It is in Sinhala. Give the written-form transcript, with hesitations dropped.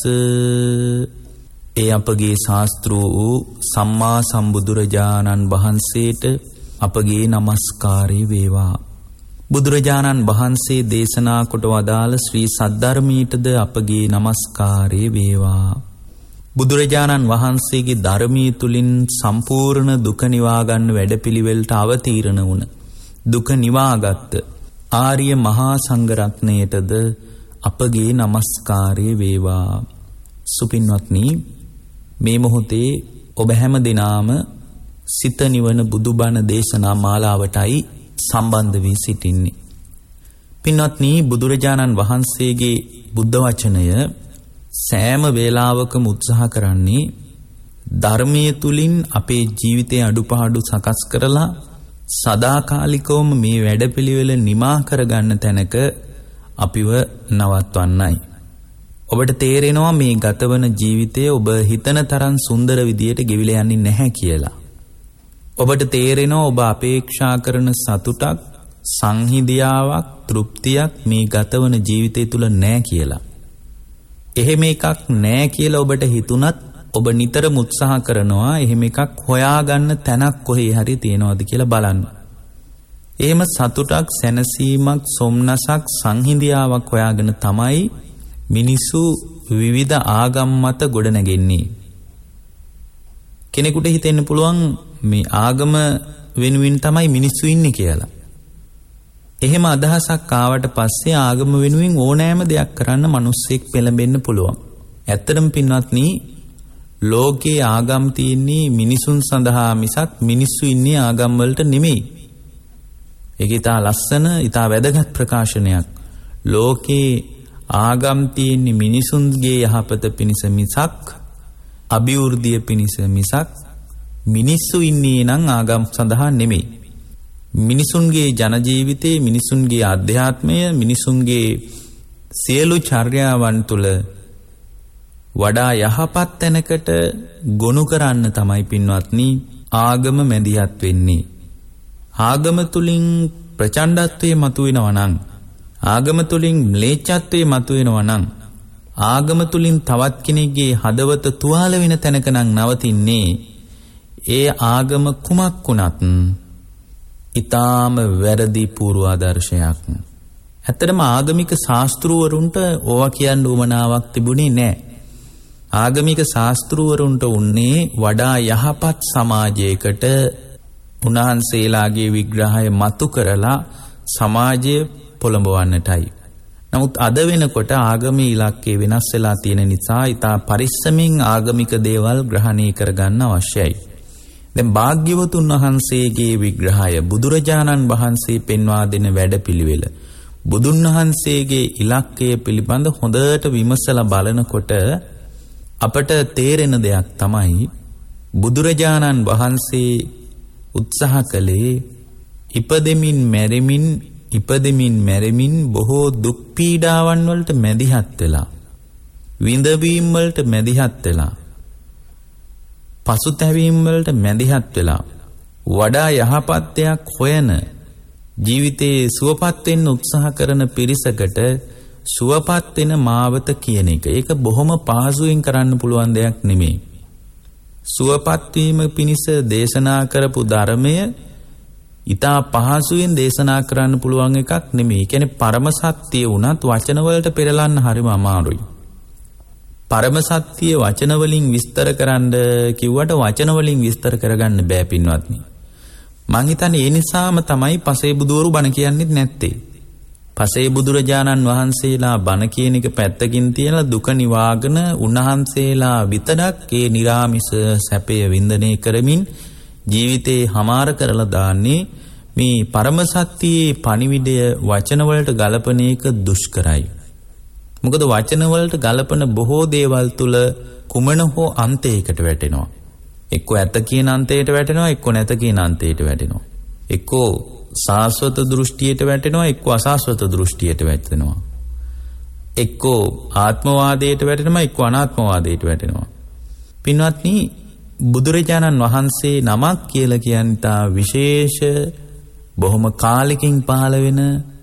ඒ අපගේ ශාස්ත්‍ර වූ සම්මා සම්බුදුරජාණන් වහන්සේට අපගේ নমස්කාරය වේවා. බුදුරජාණන් වහන්සේ දේශනා කොට වදාළ ශ්‍රී සද්ධර්මයටද අපගේ নমස්කාරය වේවා. බුදුරජාණන් වහන්සේගේ ධර්මයේ තුලින් සම්පූර්ණ දුක නිවා ගන්න වැඩපිළිවෙලට අවතීර්ණ වුණ දුක නිවාගත් ආර්ය මහා සංඝ රත්නයටද අපගේ নমස්කාරය වේවා. සුපින්වත්නි, මේ මොහොතේ ඔබ හැම දිනාම සිත නිවන බුදුබණ දේශනා මාලාවටයි සම්බන්ධ වී සිටින්නේ. පින්වත්නි, බුදුරජාණන් වහන්සේගේ බුද්ධ වචනය සෑම වේලාවකම උත්සාහ කරන්නේ ධර්මයේ තුලින් අපේ ජීවිතයේ අඩුපාඩු සකස් කරලා සදාකාලිකවම මේ වැඩපිළිවෙල නිමා කරගන්න තැනක අපිව නවත්වන්නයි. ඔබට තේරෙනවා මේ ගතවන ජීවිතය ඔබ හිතන තරම් සුන්දර විදියට ගෙවිලා යන්නේ නැහැ කියලා. ඔබට තේරෙනවා ඔබ අපේක්ෂා කරන සතුටක්, සංහිඳියාවක්, තෘප්තියක් මේ ගතවන ජීවිතය තුල නැහැ කියලා. එහෙම එකක් නැහැ කියලා ඔබට හිතුණත් ඔබ නිතරම උත්සාහ කරනවා එහෙම එකක් හොයාගන්න තැනක් කොහේ හරි තියෙනවද කියලා බලන්න. එහෙම සතුටක්, සැනසීමක්, සොම්නසක්, සංහිඳියාවක් හොයාගෙන තමයි මිනිස්සු විවිධ ආගම් මත ගොඩනැගෙන්නේ. කෙනෙකුට හිතෙන්න පුළුවන් මේ ආගම වෙනුවෙන් තමයි මිනිස්සු ඉන්නේ කියලා. එහෙම අදහසක් ආවට පස්සේ ආගම වෙනුවෙන් ඕනෑම දෙයක් කරන්න මිනිස්සෙක් පෙළඹෙන්න පුළුවන්. ඇත්තටම පින්වත්නි, ලෝකේ ආගම් තියෙන්නේ මිනිසුන් සඳහා මිසක් මිනිස්සු ඉන්නේ ආගම් වලට නෙමෙයි. ඒක ඉතා ලස්සන, ඉතා වැදගත් ප්‍රකාශනයක්. ලෝකේ ආගම් තියෙන්නේ මිනිසුන්ගේ යහපත පිණිස මිසක් අභිවෘද්ධිය පිණිස මිසක් මිනිස්සු ඉන්නේ නම් ආගම් සඳහා නෙමෙයි. මිනිසුන්ගේ ජන ජීවිතේ, මිනිසුන්ගේ අධ්‍යාත්මය, මිනිසුන්ගේ සියලු චර්යාවන් තුළ වඩා යහපත් තැනකට ගොනු කරන්න තමයි පින්වත්නි ආගම මැදිහත් වෙන්නේ. ආගම තුලින් ප්‍රචණ්ඩත්වයේ මතුවෙනවා නම්, ආගම තුලින් ම්ලේච්ඡත්වයේ මතුවෙනවා නම්, ආගම තුලින් තවත් කෙනෙක්ගේ හදවත තුවාල වෙන තැනක නම් නවතින්නේ ඒ ආගම කුමක් වුණත් ඊටාම වැරදි පූර්වාදර්ශයක්. ඇත්තටම ආගමික ශාස්ත්‍රවරුන්ට ඕවා කියන්න උවමනාවක් තිබුණේ නැහැ. ආගමික ශාස්ත්‍රවරුන්ට උන්නේ වඩා යහපත් සමාජයකට උන්වහන්සේලාගේ විග්‍රහය මතු කරලා සමාජය පොළඹවන්නටයි. නමුත් අද වෙනකොට ආගමේ ඉලක්කය වෙනස් වෙලා තියෙන නිසා ඊටා පරිස්සමින් ආගමික දේවල් ග්‍රහණය කරගන්න අවශ්‍යයි. දැන් භාග්‍යවතුන් වහන්සේගේ විග්‍රහය, බුදුරජාණන් වහන්සේ පෙන්වා දෙන වැඩපිළිවෙල, බුදුන් වහන්සේගේ ඉලක්කය පිළිබඳ හොඳට විමසලා බලනකොට අපට තේරෙන දෙයක් තමයි බුදුරජාණන් වහන්සේ උත්සාහ කළේ ඉපදෙමින් මැරෙමින් බොහෝ දුක් පීඩාවන් වලට මැදිහත් වෙලා, විඳවීම් වලට මැදිහත් වෙලා, පසුතැවීම් වලට මැදිහත් වෙලා වඩා යහපත් දෙයක් හොයන, ජීවිතේ සුවපත් වෙන්න උත්සාහ කරන පිරිසකට සුවපත් වෙන මාවත කියන එක. ඒක බොහොම පහසුවෙන් කරන්න පුළුවන් දෙයක් නෙමෙයි. සුවපත් වීම පිණිස දේශනා කරපු ධර්මය ඊටා පහසුවෙන් දේශනා කරන්න පුළුවන් එකක් නෙමෙයි. කියන්නේ පරම සත්‍ය වුණත් වචන වලට පෙරලන්න හරිම අමාරුයි. පරම සත්‍ය වචන වලින් විස්තර කරන්න කිව්වට වචන වලින් විස්තර කරගන්න බෑ පින්වත්නි. මං හිතන්නේ ඒ නිසාම තමයි පසේ බුදුවරු බණ කියන්නේත් නැත්තේ. පසේ බුදුරජාණන් වහන්සේලා බණ කියන එක පැත්තකින් තියලා දුක නිවාගෙන උන්වහන්සේලා විතරක් ඒ නිරාමිස සැපය වින්දනය කරමින් ජීවිතේ හමාර කරලා දාන්නේ මේ පරම සත්‍යයේ පණිවිඩය වචන වලට ගලපන එක දුෂ්කරයි. මොකද වචන වලට ගලපන බොහෝ දේවල් තුල කුමන හෝ අන්තයකට වැටෙනවා. එක්කෝ ඇත කියන අන්තයට වැටෙනවා, එක්කෝ නැත කියන අන්තයට වැටෙනවා. එක්කෝ සාස්වත දෘෂ්ටියට වැටෙනවා, එක්කෝ අසාස්වත දෘෂ්ටියට වැටෙනවා. එක්කෝ ආත්මවාදයට වැටෙනවා, එක්කෝ අනාත්මවාදයට වැටෙනවා. පින්වත්නි, බුදුරජාණන් වහන්සේ නමක් කියලා කියන්නේ තා විශේෂ, බොහොම කාලෙකින් පහළ වෙන